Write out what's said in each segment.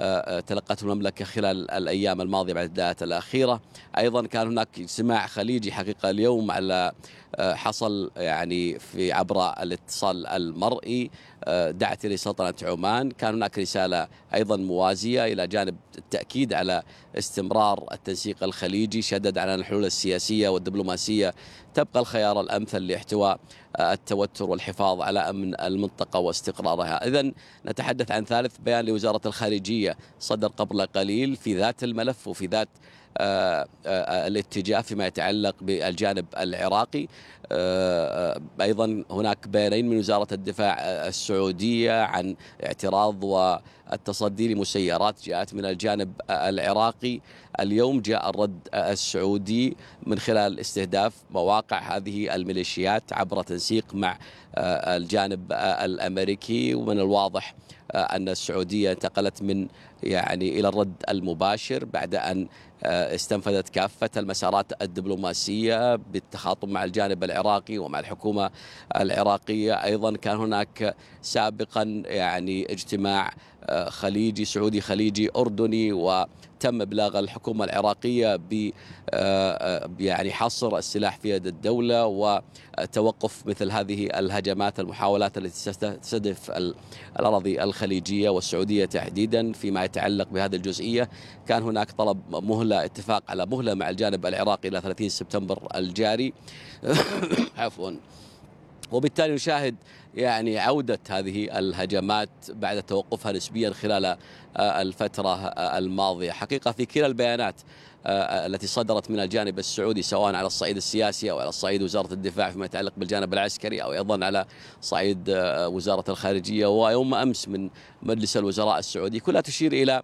تلقته المملكة خلال الأيام الماضية بعد الدعايات الأخيرة. أيضا كان هناك اجتماع خليجي حقيقة اليوم على حصل يعني في عبر الاتصال المرئي دعت إليه سلطنة عمان. كان هناك رسالة أيضا موازية إلى جانب التأكيد على استمرار التنسيق الخليجي، شدد على الحلول السياسية والدبلوماسية تبقى الخيار الأمثل لاحتواء التوتر والحفاظ على أمن المنطقة واستقرارها. إذن نتحدث عن ثالث بيان لوزارة الخارجية صدر قبل قليل في ذات الملف وفي ذات الاتجاه فيما يتعلق بالجانب العراقي. أيضا هناك بيانين من وزارة الدفاع السعودية عن اعتراض والتصدي لمسيرات جاءت من الجانب العراقي. اليوم جاء الرد السعودي من خلال استهداف مواقع هذه الميليشيات عبر تنسيق مع الجانب الأمريكي. ومن الواضح أن السعودية انتقلت من يعني إلى الرد المباشر بعد أن استنفذت كافة المسارات الدبلوماسية بالتخاطب مع الجانب العراقي ومع الحكومة العراقية. أيضا كان هناك سابقا يعني اجتماع خليجي سعودي خليجي أردني، وتم إبلاغ الحكومة العراقية ب يعني حصر السلاح في يد الدولة وتوقف مثل هذه الهجمات المحاولات التي تستهدف الأراضي الخليجية والسعودية تحديدا. فيما يتعلق بهذه الجزئية كان هناك طلب مهلة، اتفاق على مهلة مع الجانب العراقي إلى 30 سبتمبر الجاري عفوا. وبالتالي نشاهد يعني عودة هذه الهجمات بعد توقفها نسبيا خلال الفترة الماضية. حقيقة في كلا البيانات التي صدرت من الجانب السعودي سواء على الصعيد السياسي أو على الصعيد وزارة الدفاع فيما يتعلق بالجانب العسكري، أو أيضا على صعيد وزارة الخارجية ويوم أمس من مجلس الوزراء السعودي، كلها تشير إلى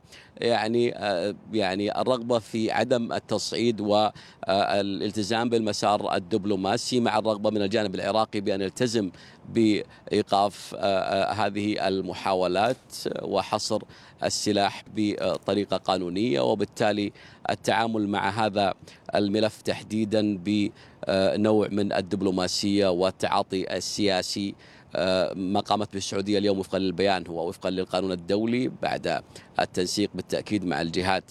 يعني الرغبة في عدم التصعيد والالتزام بالمسار الدبلوماسي، مع الرغبة من الجانب العراقي بأن يلتزم بإيقاف هذه المحاولات وحصر السلاح بطريقة قانونية. وبالتالي التعامل مع هذا الملف تحديدا بنوع من الدبلوماسية والتعاطي السياسي. ما قامت به السعودية اليوم وفقا للبيان هو وفقا للقانون الدولي بعد التنسيق بالتأكيد مع الجهات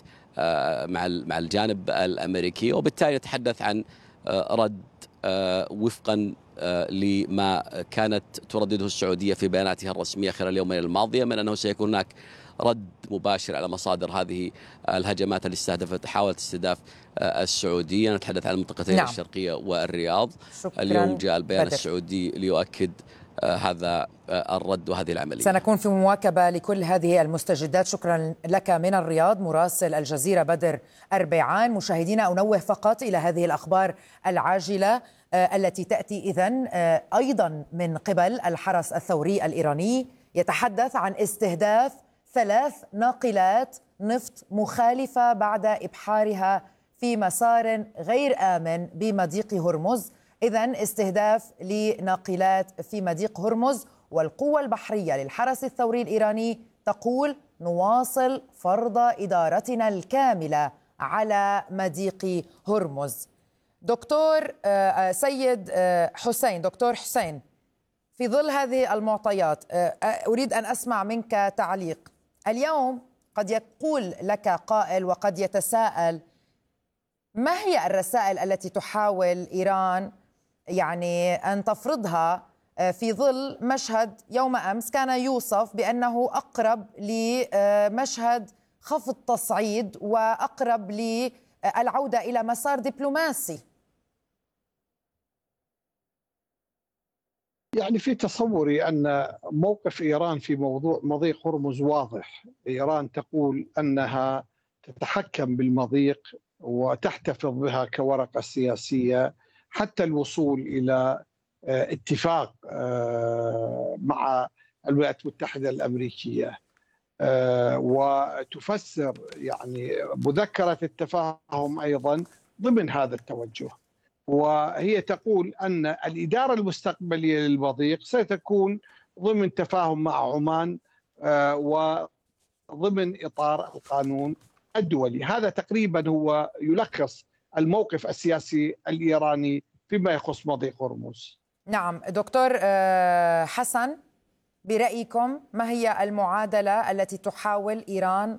مع الجانب الأمريكي. وبالتالي نتحدث عن رد وفقا لما كانت تردده السعودية في بياناتها الرسمية خلال اليومين الماضية من أنه سيكون هناك رد مباشر على مصادر هذه الهجمات اللي حاولت استهداف السعودية. نتحدث عن المنطقتين نعم. الشرقية والرياض. شكرا اليوم جاء البيان بدر السعودي ليؤكد هذا الرد وهذه العملية. سنكون في مواكبة لكل هذه المستجدات. شكرا لك من الرياض مراسل الجزيرة بدر أربعان. مشاهدينا أنوه فقط إلى هذه الأخبار العاجلة التي تأتي إذن أيضا من قبل الحرس الثوري الإيراني، يتحدث عن استهداف 3 ناقلات نفط مخالفة بعد إبحارها في مسار غير آمن بمضيق هرمز. إذن استهداف لناقلات في مضيق هرمز، والقوة البحرية للحرس الثوري الإيراني تقول نواصل فرض إدارتنا الكاملة على مضيق هرمز. دكتور سيد حسين، دكتور حسين، في ظل هذه المعطيات أريد أن أسمع منك تعليق. اليوم قد يقول لك قائل وقد يتساءل، ما هي الرسائل التي تحاول إيران يعني أن تفرضها في ظل مشهد يوم أمس كان يوصف بأنه أقرب لمشهد خفض تصعيد وأقرب للعودة إلى مسار دبلوماسي؟ يعني في تصوري أن موقف إيران في موضوع مضيق هرمز واضح. إيران تقول أنها تتحكم بالمضيق وتحتفظ بها كورقة سياسية حتى الوصول إلى اتفاق مع الولايات المتحدة الأمريكية، وتفسر يعني مذكرة التفاهم أيضا ضمن هذا التوجه. وهي تقول أن الإدارة المستقبلية للمضيق ستكون ضمن تفاهم مع عمان وضمن إطار القانون الدولي. هذا تقريبا هو يلخص الموقف السياسي الإيراني فيما يخص مضيق هرمز. نعم دكتور حسن، برأيكم ما هي المعادلة التي تحاول إيران